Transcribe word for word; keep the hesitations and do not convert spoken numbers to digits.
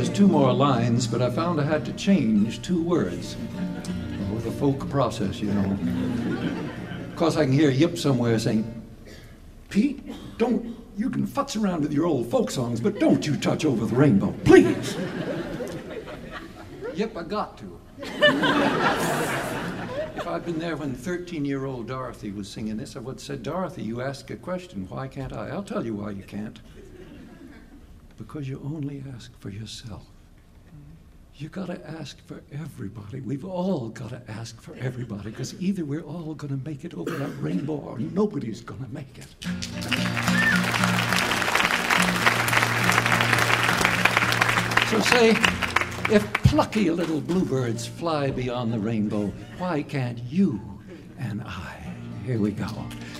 there's two more lines, but I found I had to change two words. Oh, the folk process, you know. Of course, I can hear Yip somewhere saying, Pete, don't, you can futz around with your old folk songs, but don't you touch Over the Rainbow, please. Yep, I got to. If I'd been there when thirteen-year-old Dorothy was singing this, I would have said, Dorothy, you ask a question. Why can't I? I'll tell you why you can't. Because you only ask for yourself. You gotta ask for everybody. We've all gotta ask for everybody, because either we're all gonna make it over that rainbow or nobody's gonna make it. So say, if plucky little bluebirds fly beyond the rainbow, why can't you and I? Here we go.